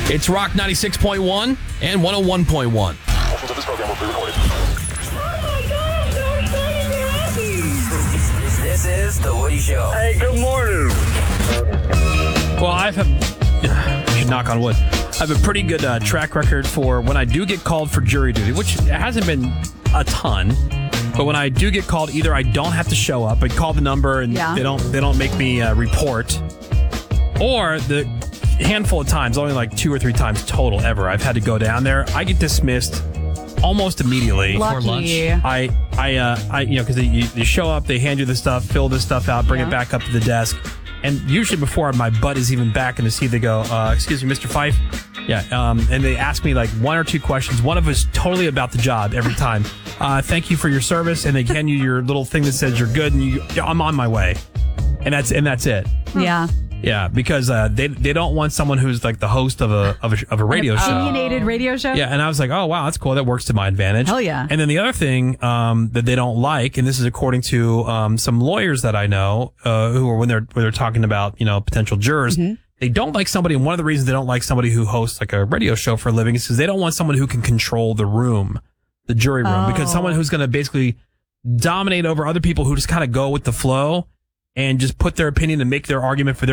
It's Rock 96.1 and 101.1. Portions of this program will be recorded. This is The Woody Show. Hey, good morning. Well, I should knock on wood. I have a pretty good track record for when I do get called for jury duty, which hasn't been a ton. But when I do get called, either I don't have to show up, I call the number and they don't make me report, or the handful of times, only like 2 or 3 times total ever, I've had to go down there. I get dismissed almost immediately. Lucky. For lunch. I because you show up, they hand you the stuff, fill the stuff out, bring it back up to the desk, and usually before my butt is even back in the seat, they go, "Excuse me, Mr. Fife." Yeah, and they ask me like 1 or 2 questions. One of us totally about the job every time. Thank you for your service, and they hand you your little thing that says you're good, and I'm on my way, and that's it. Yeah. Yeah, because they don't want someone who's like the host of a radio show. Opinionated radio show? Yeah, and I was like, oh, wow, that's cool. That works to my advantage. Hell yeah. And then the other thing that they don't like, and this is according to some lawyers that I know who are when they're talking about, potential jurors, they don't like somebody, and one of the reasons they don't like somebody who hosts like a radio show for a living is because they don't want someone who can control the room, the jury room, because someone who's going to basically dominate over other people who just kind of go with the flow and just put their opinion and make their argument for their